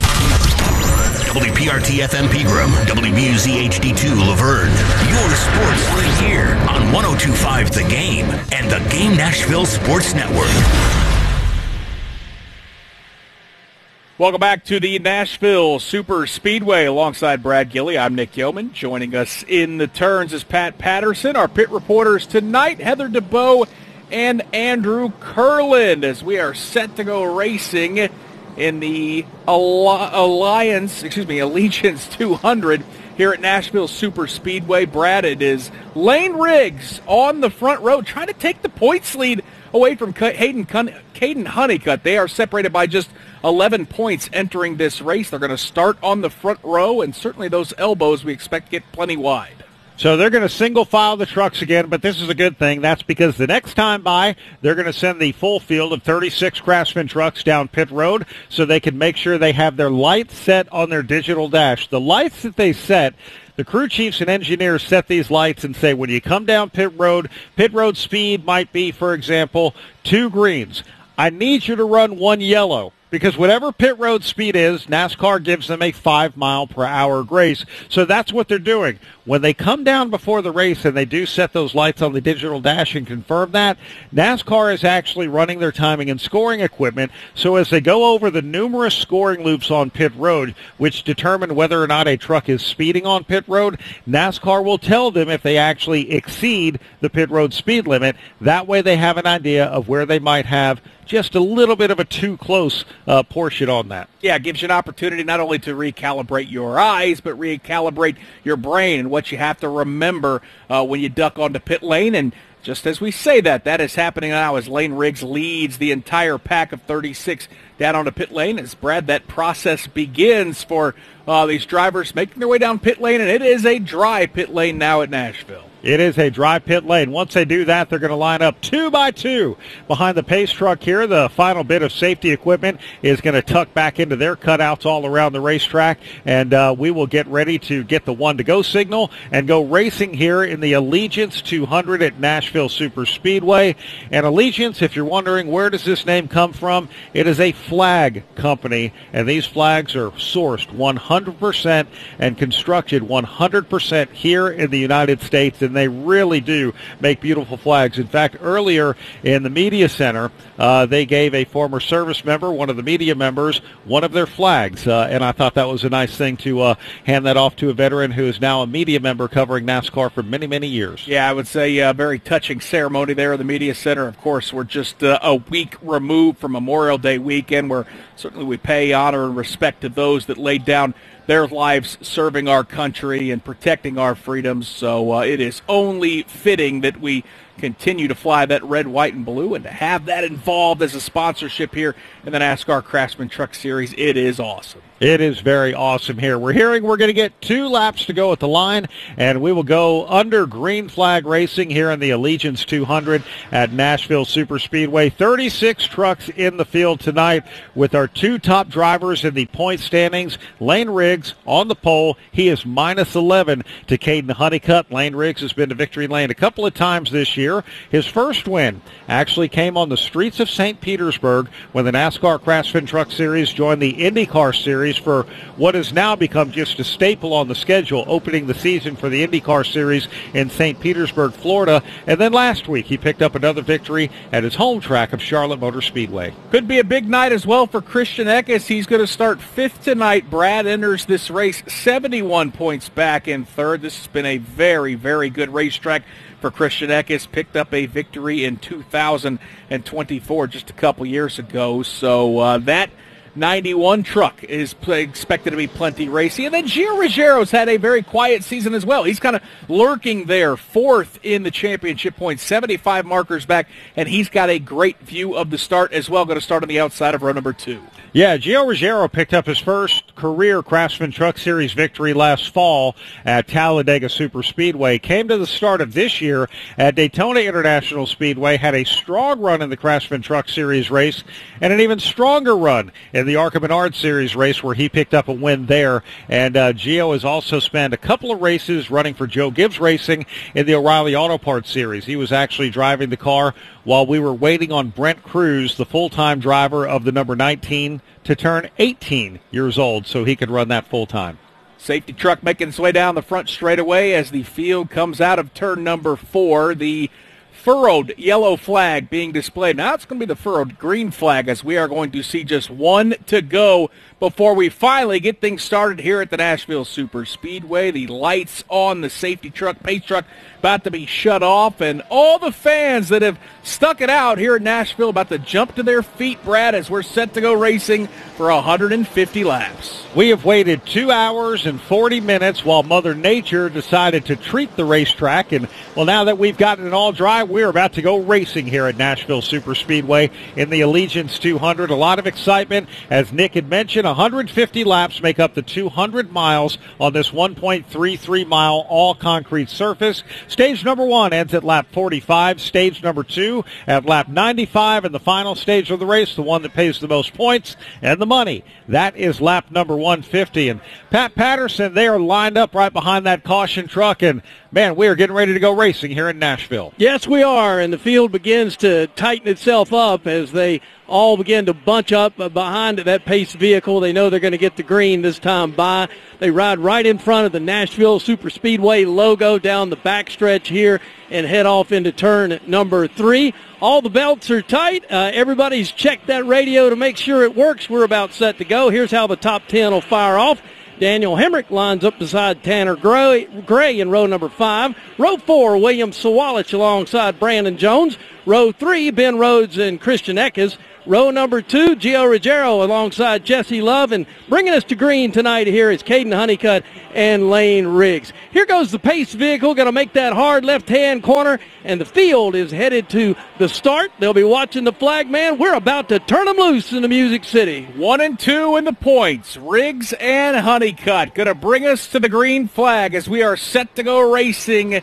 Speaker 1: WPRT FM Pegram, WBUZ HD2 Laverne. Your sports right here on 102.5 The Game and the Game Nashville Sports Network.
Speaker 14: Welcome back to the Nashville Super Speedway alongside Brad Gilley. I'm Nick Yeoman. Joining us in the turns is Pat Patterson. Our pit reporters tonight, Heather DeBow and Andrew Curlin, as we are set to go racing in the Allegiance 200 here at Nashville Super Speedway. Brad, it is Lane Riggs on the front row trying to take the points lead away from Caden Honeycutt. They are separated by just 11 points entering this race. They're going to start on the front row, and certainly those elbows we expect to get plenty wide.
Speaker 13: So they're going to single file the trucks again, but this is a good thing. That's because the next time by, they're going to send the full field of 36 Craftsman trucks down pit road so they can make sure they have their lights set on their digital dash. The lights that they set, the crew chiefs and engineers set these lights and say when you come down pit road speed might be, for example, 2 greens. I need you to run 1 yellow, because whatever pit road speed is, NASCAR gives them a 5-mile-per-hour grace. So that's what they're doing. When they come down before the race and they do set those lights on the digital dash and confirm that, NASCAR is actually running their timing and scoring equipment. So as they go over the numerous scoring loops on pit road, which determine whether or not a truck is speeding on pit road, NASCAR will tell them if they actually exceed the pit road speed limit. That way they have an idea of where they might have just a little bit of a too close portion on that.
Speaker 14: Yeah, it gives you an opportunity not only to recalibrate your eyes, but recalibrate your brain and what you have to remember when you duck onto pit lane. And just as we say that is happening now as Lane Riggs leads the entire pack of 36 down onto pit lane. As Brad, that process begins for these drivers making their way down pit lane, and it is a dry pit lane now at Nashville.
Speaker 13: It is a dry pit lane. Once they do that, they're going to line up 2 by 2 behind the pace truck here. The final bit of safety equipment is going to tuck back into their cutouts all around the racetrack, and we will get ready to get the 1-to-go signal and go racing here in the Allegiance 200 at Nashville Superspeedway. And Allegiance, if you're wondering where does this name come from, it is a flag company, and these flags are sourced 100% and constructed 100% here in the United States, and they really do make beautiful flags. In fact, earlier in the media center, they gave a former service member, one of the media members, one of their flags, and I thought that was a nice thing to hand that off to a veteran who is now a media member covering NASCAR for many, many years.
Speaker 14: Yeah, I would say a very touching ceremony there at the media center. Of course, we're just a week removed from Memorial Day weekend, where certainly we pay honor and respect to those that laid down their lives serving our country and protecting our freedoms. So it is only fitting that we continue to fly that red, white, and blue, and to have that involved as a sponsorship here in the NASCAR Craftsman Truck Series, it is awesome.
Speaker 13: It is very awesome here. We're hearing we're going to get 2 laps to go at the line, and we will go under green flag racing here in the Allegiance 200 at Nashville Superspeedway. 36 trucks in the field tonight with our 2 top drivers in the point standings. Lane Riggs on the pole. He is minus 11 to Caden Honeycutt. Lane Riggs has been to victory lane a couple of times this year. His first win actually came on the streets of St. Petersburg when the NASCAR Craftsman Truck Series joined the IndyCar Series for what has now become just a staple on the schedule, opening the season for the IndyCar Series in St. Petersburg, Florida. And then last week he picked up another victory at his home track of Charlotte Motor Speedway.
Speaker 14: Could be a big night as well for Christian Eckes. He's going to start 5th tonight. Brad enters this race 71 points back in 3rd. This has been a very, very good racetrack for Christian Eckes. Picked up a victory in 2024, just a couple years ago. So that 91 truck is expected to be plenty racy. And then Gio Rogero's had a very quiet season as well. He's kind of lurking there, 4th in the championship points, 75 markers back, and he's got a great view of the start as well. Going to start on the outside of row number 2.
Speaker 13: Yeah, Gio Rogero picked up his first career Craftsman Truck Series victory last fall at Talladega Superspeedway. Came to the start of this year at Daytona International Speedway, had a strong run in the Craftsman Truck Series race, and an even stronger run in the ARCA Menard Series race where he picked up a win there. And Gio has also spent a couple of races running for Joe Gibbs Racing in the O'Reilly Auto Parts Series. He was actually driving the car while we were waiting on Brent Cruz, the full-time driver of the number 19, to turn 18 years old so he could run that full-time.
Speaker 14: Safety truck making its way down the front straightaway as the field comes out of turn number 4. The furrowed yellow flag being displayed. Now it's going to be the furrowed green flag as we are going to see just 1 to go before we finally get things started here at the Nashville Superspeedway. The lights on the safety truck, pace truck, about to be shut off, and all the fans that have stuck it out here at Nashville about to jump to their feet, Brad, as we're set to go racing for 150 laps.
Speaker 13: We have waited 2 hours and 40 minutes while Mother Nature decided to treat the racetrack, and well, now that we've gotten it all dry, we're about to go racing here at Nashville Superspeedway in the Allegiance 200. A lot of excitement, as Nick had mentioned. 150 laps make up the 200 miles on this 1.33 mile all concrete surface. Stage number 1 ends at lap 45. Stage number 2 at lap 95. And the final stage of the race, the one that pays the most points and the money, that is lap number 150. And Pat Patterson, they are lined up right behind that caution truck. And Man, we are getting ready to go racing here in Nashville.
Speaker 22: Yes, we are, and the field begins to tighten itself up as they all begin to bunch up behind that pace vehicle. They know they're going to get the green this time by. They ride right in front of the Nashville Superspeedway logo down the backstretch here and head off into turn number 3. All the belts are tight. Everybody's checked that radio to make sure it works. We're about set to go. Here's how the top 10 will fire off. Daniel Hemrick lines up beside Tanner Gray in row number 5. Row 4, William Sawalich alongside Brandon Jones. Row 3, Ben Rhodes and Christian Eckes. Row number 2, Gio Ruggiero alongside Jesse Love. And bringing us to green tonight here is Caden Honeycutt and Lane Riggs. Here goes the pace vehicle, going to make that hard left-hand corner, and the field is headed to the start. They'll be watching the flag man. We're about to turn them loose in the Music City.
Speaker 14: 1 and 2 in the points. Riggs and Honeycutt going to bring us to the green flag as we are set to go racing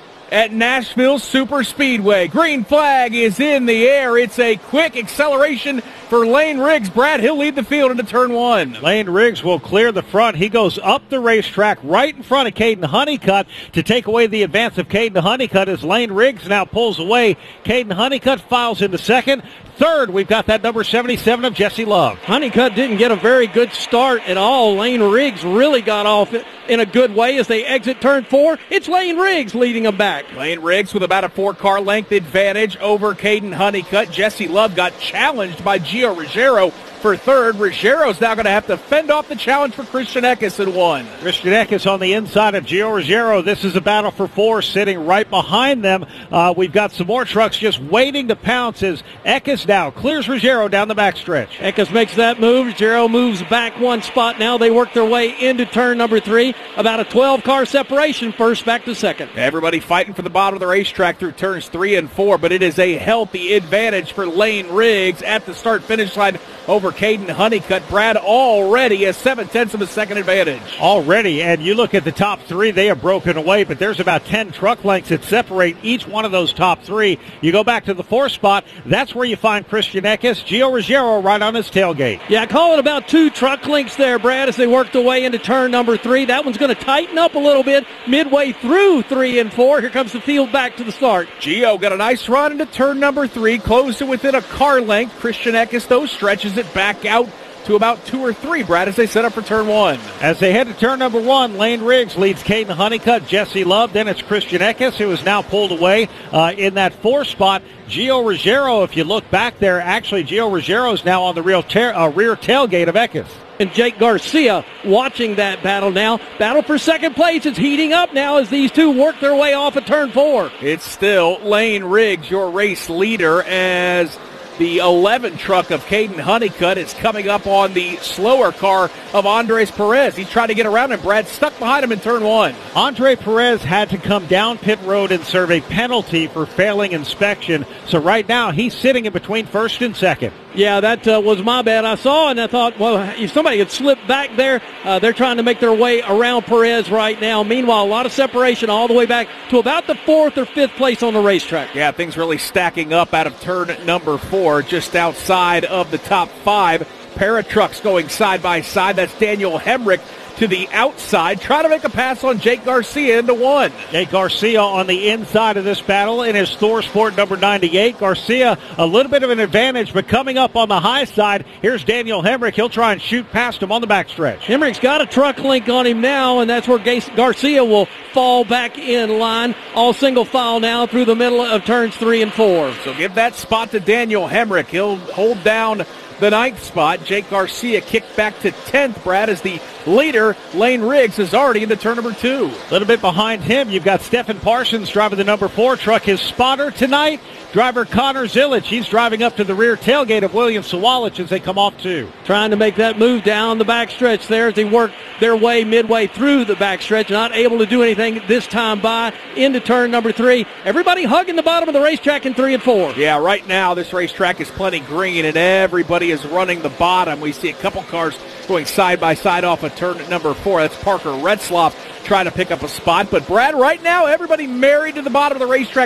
Speaker 14: at Nashville Superspeedway. Green flag is in the air. It's a quick acceleration for Lane Riggs. Brad, he'll lead the field into turn 1.
Speaker 13: Lane Riggs will clear the front. He goes up the racetrack right in front of Caden Honeycutt to take away the advance of Caden Honeycutt as Lane Riggs now pulls away. Caden Honeycutt files into second. Third, we've got that number 77 of Jesse Love.
Speaker 22: Honeycutt didn't get a very good start at all. Lane Riggs really got off in a good way as they exit turn 4. It's Lane Riggs leading them back.
Speaker 14: Lane Riggs with about a 4-car length advantage over Caden Honeycutt. Jesse Love got challenged by Gio Ruggiero for third. Ruggiero's now going to have to fend off the challenge for Christian Eckes in 1.
Speaker 13: Christian Eckes on the inside of Gio Ruggiero. This is a battle for 4 sitting right behind them. We've got some more trucks just waiting to pounce as Eckes now clears Ruggiero down the backstretch.
Speaker 22: Eckes makes that move. Ruggiero moves back 1 spot now. They work their way into turn number 3. About a 12-car separation, first back to second.
Speaker 14: Everybody fighting for the bottom of the racetrack through turns 3 and 4, but it is a healthy advantage for Lane Riggs at the start-finish line over Caden Honeycutt. Brad, already a 7/10 of a second advantage.
Speaker 13: Already, and you look at the top 3, they have broken away, but there's about 10 truck lengths that separate each one of those top 3. You go back to the 4th spot, that's where you find Christian Eckes, Gio Ruggiero right on his tailgate.
Speaker 22: Yeah, call it about 2 truck lengths there, Brad, as they work their way into turn number 3. That one's going to tighten up a little bit midway through 3 and 4. Here comes the field back to the start.
Speaker 14: Gio got a nice run into turn number 3, closed it within a car length. Christian Eckes, though, stretches it back out to about 2 or 3, Brad, as they set up for turn 1.
Speaker 13: As they head to turn number 1, Lane Riggs leads Caden Honeycutt, Jesse Love. Then it's Christian Eckes, who is now pulled away in that 4th spot. Gio Ruggiero, if you look back there, actually Gio Ruggiero is now on the rear tailgate of Eckes.
Speaker 22: And Jake Garcia watching that battle now. Battle for second place is heating up now as these two work their way off of turn 4.
Speaker 14: It's still Lane Riggs, your race leader, as the 11 truck of Caden Honeycutt is coming up on the slower car of Andres Perez. He's trying to get around him. Brad stuck behind him in turn 1.
Speaker 13: Andre Perez had to come down pit road and serve a penalty for failing inspection. So right now he's sitting in between first and second.
Speaker 22: Yeah, that was my bad. I saw and I thought, well, if somebody had slipped back there, they're trying to make their way around Perez right now. Meanwhile, a lot of separation all the way back to about the 4th or 5th place on the racetrack.
Speaker 14: Yeah, things really stacking up out of turn number 4, just outside of the top 5. Pair of trucks going side by side. That's Daniel Hemrick to the outside, trying to make a pass on Jake Garcia into 1.
Speaker 13: Jake Garcia on the inside of this battle in his Thor Sport number 98. Garcia, a little bit of an advantage, but coming up on the high side, here's Daniel Hemrick. He'll try and shoot past him on the backstretch.
Speaker 22: Hemrick's got a truck link on him now, and that's where Garcia will fall back in line. All single file now through the middle of turns 3 and 4.
Speaker 14: So give that spot to Daniel Hemrick. He'll hold down the 9th spot. Jake Garcia kicked back to 10th, Brad, as the leader, Lane Riggs, is already into turn number 2.
Speaker 13: A little bit behind him, you've got Stephen Parsons driving the number 4 truck. His spotter tonight, driver Connor Zillich. He's driving up to the rear tailgate of William Sawalich as they come off 2.
Speaker 22: Trying to make that move down the backstretch there as they work their way midway through the backstretch. Not able to do anything this time by into turn number 3. Everybody hugging the bottom of the racetrack in 3 and 4.
Speaker 14: Yeah, right now this racetrack is plenty green and everybody is running the bottom. We see a couple cars going side by side off of turn number 4. That's Parker Retzloff trying to pick up a spot. But Brad, right now everybody married to the bottom of the racetrack,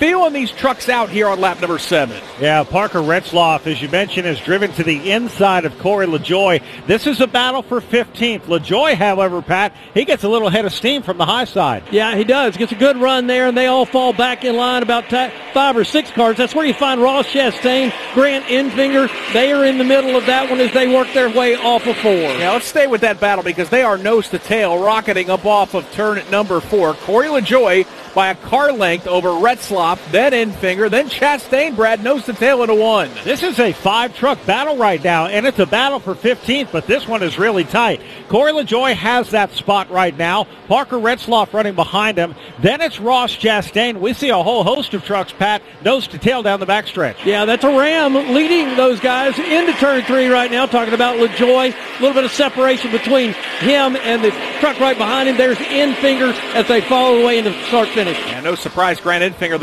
Speaker 14: feeling these trucks out here on lap number 7.
Speaker 13: Yeah, Parker Retzloff, as you mentioned, is driven to the inside of Corey LaJoie. This is a battle for 15th. LaJoie, however, Pat, he gets a little head of steam from the high side.
Speaker 22: Yeah, he does. Gets a good run there, and they all fall back in line about 5 or 6 cars. That's where you find Ross Chastain, Grant Enfinger. They are in the middle of that one as they work their way off of 4.
Speaker 14: Yeah, let's stay with that battle because they are nose to tail, rocketing up off of turn at number 4. Corey LaJoie by a car length over Retzloff, then Enfinger, then Chastain, Brad, nose to tail into 1.
Speaker 13: This is a 5-truck battle right now, and it's a battle for 15th, but this one is really tight. Corey LaJoie has that spot right now. Parker Retzloff running behind him. Then it's Ross Chastain. We see a whole host of trucks, Pat, nose to tail down the backstretch.
Speaker 22: Yeah, that's a Ram leading those guys into turn 3 right now, talking about LaJoie. A little bit of separation between him and the truck right behind him. There's Enfinger as they follow away into start-finish.
Speaker 14: Yeah, no surprise, Grant Enfinger